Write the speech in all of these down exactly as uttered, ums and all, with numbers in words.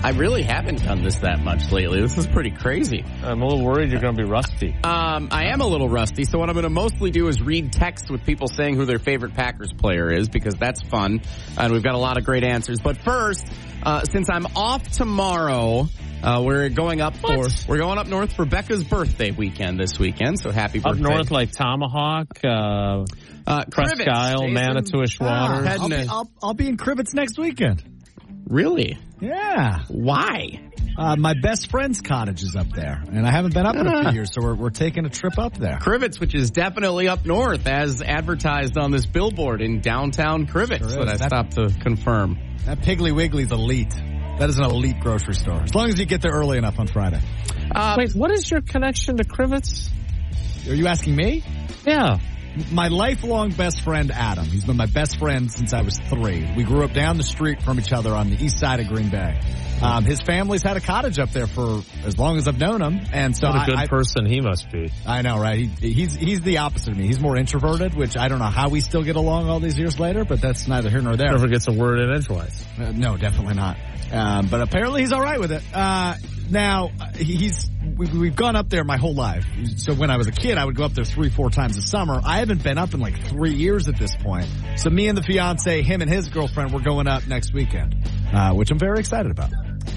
I really haven't done this that much lately. This is pretty crazy. I'm a little worried you're going to be rusty. Um, I am a little rusty, so what I'm going to mostly do is read texts with people saying who their favorite Packers player is, because that's fun, and we've got a lot of great answers. But first, uh, since I'm off tomorrow, uh, we're going up for what? we're going up north for Becca's birthday weekend this weekend. So happy birthday! Up north, like Tomahawk, uh, uh, Presque Crivets, Isle, Jason. Manitowish Waters. Ah, I'll, be, I'll, I'll be in Crivets next weekend. Really? Yeah. Why? Uh, my best friend's cottage is up there, and I haven't been up in a few years, so we're, we're taking a trip up there. Crivets, which is definitely up north, as advertised on this billboard in downtown Crivets, Sure that I is. That- stopped to confirm. That Piggly Wiggly's elite. That is an elite grocery store, as long as you get there early enough on Friday. Uh, Wait, what is your connection to Crivets? Are you asking me? Yeah. My lifelong best friend, Adam. He's been my best friend since I was three. We grew up down the street from each other on the east side of Green Bay. Um, his family's had a cottage up there for as long as I've known him. And so What a good I, I, person he must be. I know, right? He, he's he's the opposite of me. He's more introverted, which I don't know how we still get along all these years later, but that's neither here nor there. Never gets a word in edgewise. Uh, no, definitely not. Um, but apparently he's all right with it. Uh, now, he's we, we've gone up there my whole life. So when I was a kid, I would go up there three, four times a summer. I haven't been up in like three years at this point. So me and the fiance, him and his girlfriend, we're going up next weekend, uh, which I'm very excited about.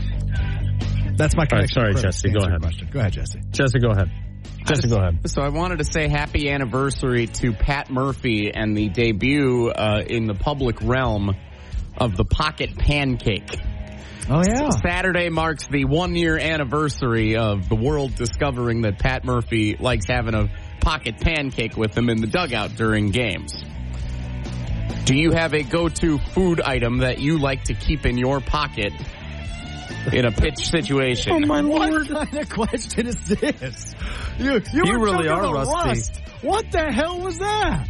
That's my connection. All right, sorry, to Crivets, Jesse, to go answer your ahead. question. Go ahead, Jesse. Jesse, go ahead. Jesse, just, go ahead. So I wanted to say happy anniversary to Pat Murphy and the debut uh, in the public realm of the Pocket Pancake. Oh, yeah. Saturday marks the one-year anniversary of the world discovering that Pat Murphy likes having a pocket pancake with him in the dugout during games. Do you have a go-to food item that you like to keep in your pocket in a pitch situation? Oh, my Lord. What kind of question is this? You, you, You were really talking are about rusty. rust. What the hell was that?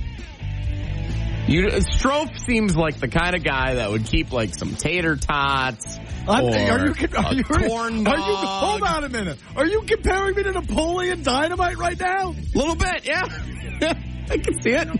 You, Strofe seems like the kind of guy that would keep like some tater tots. I'm, or are you, are a you, corn are dog. you, hold on a minute. Are you comparing me to Napoleon Dynamite right now? A little bit, yeah. I can see it.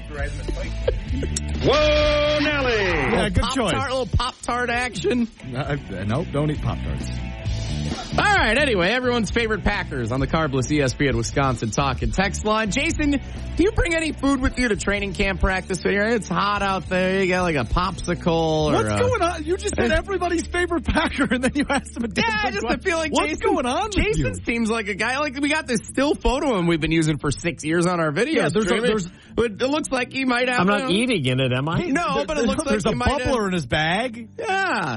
Whoa, Nelly! Yeah, good Pop-Tart, choice. little Pop-Tart action. Uh, nope, don't eat Pop-Tarts. All right, anyway, everyone's favorite Packers on the Carbless E S P N Wisconsin Talking text line. Jason, do you bring any food with you to training camp practice? It's hot out there. You got like a popsicle or What's a, going on? You just said everybody's favorite Packer, and then you asked him a different Yeah, I just I question. feel like What's Jason, going on with Jason you? seems like a guy. Like we got this still photo of him we've been using for six years on our videos. Yeah, there's a- streaming. there's- But it looks like he might have. I'm not a, eating in it, am I? No, but it looks like There's he a might bubbler have. in his bag. Yeah.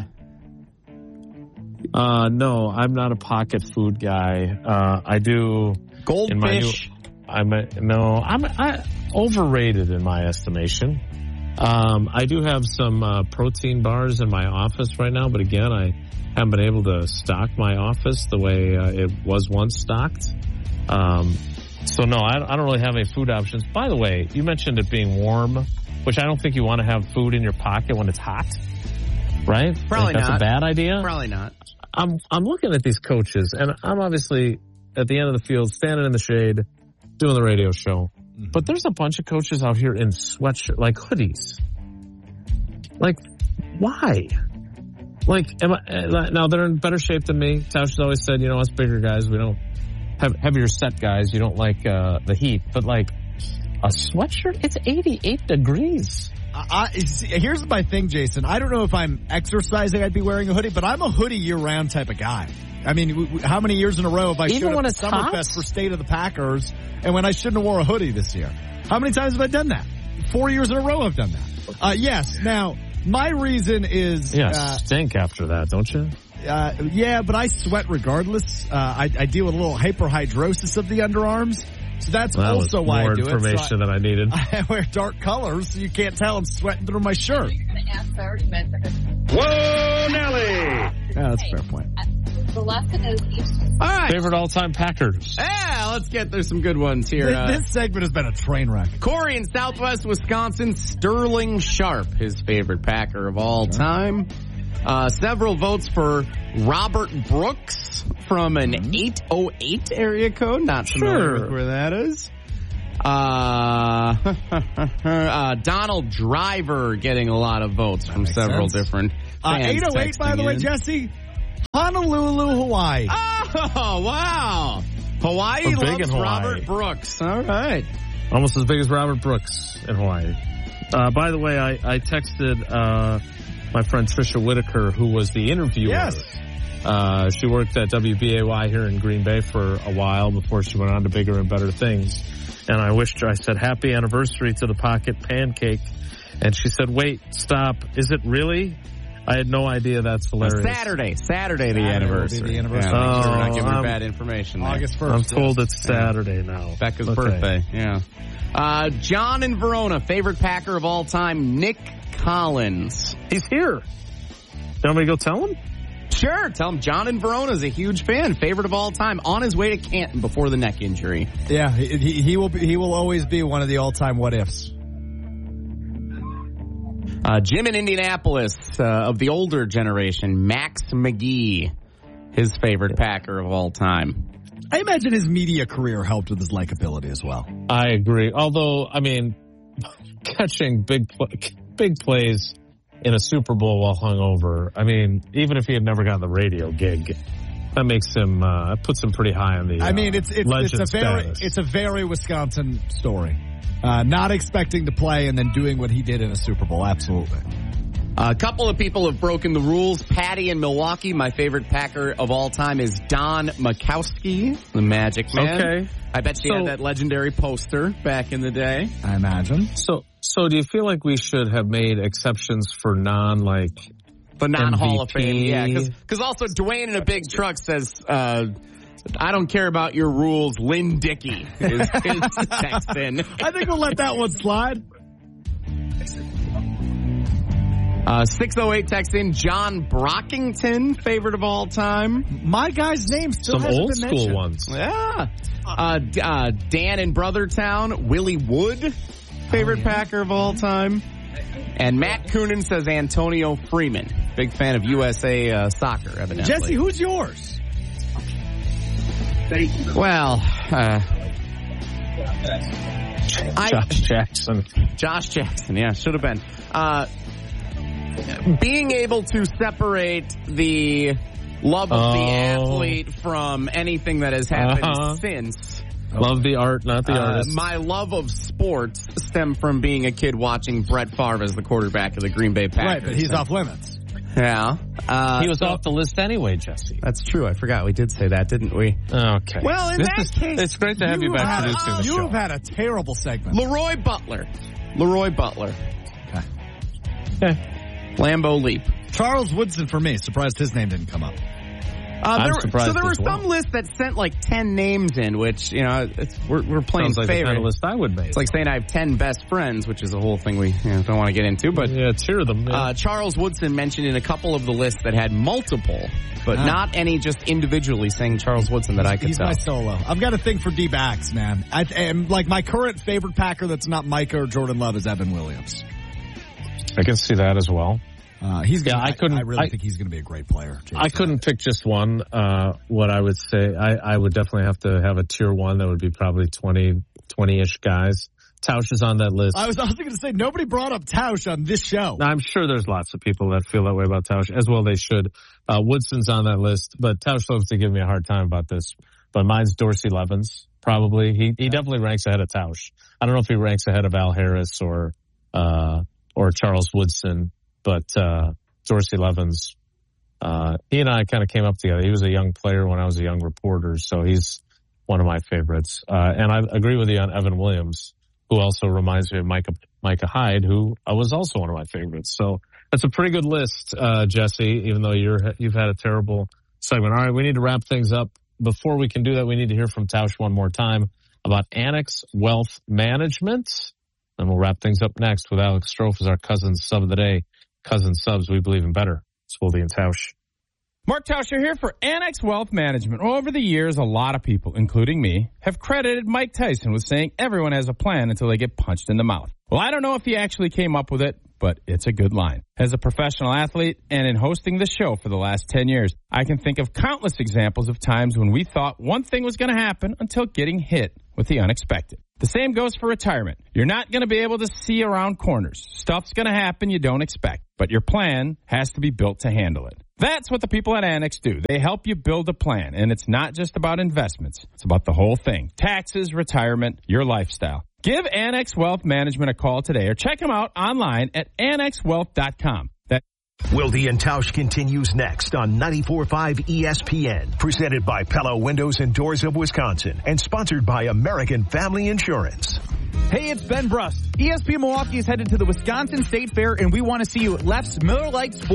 Uh, no, I'm not a pocket food guy. Uh, I do. In my new, Goldfish. I'm a, no, I'm I, overrated in my estimation. Um, I do have some uh, protein bars in my office right now, but again, I haven't been able to stock my office the way uh, it was once stocked. Um, so no, I, I don't really have any food options. By the way, you mentioned it being warm, which I don't think you want to have food in your pocket when it's hot, right? Probably Think that's not. a bad idea. Probably not. I'm I'm looking at these coaches, and I'm obviously at the end of the field, standing in the shade, doing the radio show. Mm-hmm. But there's a bunch of coaches out here in sweatshirt, like hoodies. Like, why? Like, am I, now they're in better shape than me. Tausch's always said, you know, us bigger guys, we don't have heavier set guys. You don't like uh, the heat, but like a sweatshirt, it's eighty-eight degrees. I, see, here's my thing, Jason. I don't know if I'm exercising, I'd be wearing a hoodie, but I'm a hoodie year-round type of guy. I mean, w- w- how many years in a row have I Even showed when up to it's hot? Summerfest for State of the Packers, and when I shouldn't have wore a hoodie this year? How many times have I done that? Four years in a row I've done that. Uh, yes. Now, my reason is... Yeah, uh, stink after that, don't you? Uh, yeah, but I sweat regardless. Uh, I, I deal with a little hyperhidrosis of the underarms. So that's That also was why more I do information it. So than I needed. I, I wear dark colors, so you can't tell I'm sweating through my shirt. Whoa, Nelly! Yeah, that's a fair point. The lesson is each. All right. Favorite all-time Packers? Yeah, let's get there's some good ones here. This, Uh, this segment has been a train wreck. Corey in Southwest Wisconsin, Sterling Sharp, his favorite Packer of all time. Uh, several votes for Robert Brooks from an eight oh eight area code. Not familiar Sure. with where that is. Uh, uh, Donald Driver getting a lot of votes from makes several sense. different Uh, fans eight oh eight, by texting the way, in. Jesse, Honolulu, Hawaii. Oh, wow. Hawaii We're big loves in Hawaii. Robert Brooks. All right. Almost as big as Robert Brooks in Hawaii. Uh, by the way, I, I texted uh, my friend Trisha Whitaker, who was the interviewer. Yes. Uh, she worked at W B A Y here in Green Bay for a while before she went on to bigger and better things. And I wished her, I said, happy anniversary to the Pocket Pancake. And she said, wait, stop. Is it really? I had no idea. That's hilarious. Saturday. Saturday, the Saturday will be anniversary. the anniversary. Yeah, make sure we're not Oh, giving her um, bad information there. August first. I'm told yes. it's Saturday now. Becca's Okay. birthday, yeah. Uh, John in Verona, favorite Packer of all time, Nick Collins. He's here. You want me to go tell him? Sure, tell him John in Verona is a huge fan, favorite of all time, on his way to Canton before the neck injury. Yeah, he, he, he will be, he will always be one of the all-time what-ifs. Uh, Jim in Indianapolis, uh, of the older generation, Max McGee, his favorite Packer of all time. I imagine his media career helped with his likability as well. I agree. Although, I mean, catching big pl- big plays in a Super Bowl while hungover, I mean, even if he had never gotten the radio gig, that makes him, uh, puts him pretty high on the I mean, uh, it's it's, legend it's a very status. it's a very Wisconsin story. Uh, not expecting to play and then doing what he did in a Super Bowl. Absolutely. A couple of people have broken the rules. Patty in Milwaukee, my favorite Packer of all time is Don Majkowski, the Magic Man. Okay. I bet she So- had that legendary poster back in the day. I imagine. So, so do you feel like we should have made exceptions for non, like, The non-Hall of M V P. Fame, yeah. Because also Dwayne in a big truck says, uh, I don't care about your rules, Lynn Dickey is his text in. I think we'll let that one slide. Uh, six oh eight text in, John Brockington, favorite of all time. My guy's name still some hasn't old been school mentioned. ones? Yeah. Uh, D- uh, Dan in Brothertown, Willie Wood, favorite Oh, yeah. Packer of all time. And Matt Coonan says Antonio Freeman, big fan of U S A uh, soccer, evidently. Jesse, who's yours? Well, uh, I, Josh Jackson. Josh Jackson, yeah, should have been. Uh, being able to separate the love of the Oh. athlete from anything that has happened Uh-huh. since. Love the art, not the Uh, artist. my love of sports stemmed from being a kid watching Brett Favre as the quarterback of the Green Bay Packers. Right, but he's off limits. Yeah. Uh, he was so- off the list anyway, Jesse. That's true. I forgot we did say that, didn't we? Okay. Well, in This that is- case, it's great to have you, You back have- producing the you show. have had a terrible segment. Leroy Butler. Leroy Butler. Okay. Lambeau Leap. Charles Woodson for me. Surprised his name didn't come up. Uh, I'm there, were- surprised so there were as well. some lists that sent like ten names in, which, you know, it's, we're, we're playing Sounds like the favorite. kind of list I would make. It's like saying I have ten best friends, which is a whole thing we you know, don't want to get into. But yeah, cheer them. Yeah. uh, Charles Woodson mentioned in a couple of the lists that had multiple, but Ah. not any just individually saying Charles Woodson that I could He's tell. my solo. I've got a thing for D-backs, man. I, and like my current favorite Packer that's not Micah or Jordan Love is Evan Williams. I can see that as well. Uh, he's gonna, Yeah, I I, couldn't- I really I- think he's going to be a great player. Jason. I couldn't pick just one. Uh, what I would say, I, I would definitely have to have a tier one that would be probably twenty, twenty-ish guys. Tausch is on that list. I was also going to say nobody brought up Tausch on this show. Now, I'm sure there's lots of people that feel that way about Tausch, as well they should. Uh, Woodson's on that list, but Tausch loves to give me a hard time about this. But mine's Dorsey Levens, probably. He he definitely ranks ahead of Tausch. I don't know if he ranks ahead of Al Harris or uh, or Charles Woodson, but uh, Dorsey Levens, uh, he and I kind of came up together. He was a young player when I was a young reporter, so he's one of my favorites. Uh, and I agree with you on Evan Williams, who also reminds me of Micah, Micah Hyde, who was also one of my favorites. So that's a pretty good list, uh, Jesse, even though you're, you've had a terrible segment. All right, we need to wrap things up. Before we can do that, we need to hear from Tausch one more time about Annex Wealth Management. And we'll wrap things up next with Alex Strofe as our cousin sub of the day. Cousin subs, we believe in better. Spoldy and Tausch. Mark Tauscher here for Annex Wealth Management. Well, over the years, a lot of people, including me, have credited Mike Tyson with saying everyone has a plan until they get punched in the mouth. Well, I don't know if he actually came up with it, but it's a good line. As a professional athlete and in hosting this show for the last ten years, I can think of countless examples of times when we thought one thing was going to happen until getting hit with the unexpected. The same goes for retirement. You're not going to be able to see around corners. Stuff's going to happen you don't expect, but your plan has to be built to handle it. That's what the people at Annex do. They help you build a plan, and it's not just about investments. It's about the whole thing. Taxes, retirement, your lifestyle. Give Annex Wealth Management a call today or check them out online at annex wealth dot com. That Wilde and Tausch continues next on ninety-four point five E S P N, presented by Pella Windows and Doors of Wisconsin and sponsored by American Family Insurance. Hey, it's Ben Brust. E S P Milwaukee is headed to the Wisconsin State Fair, and we want to see you at Leff's Miller Lite Sports.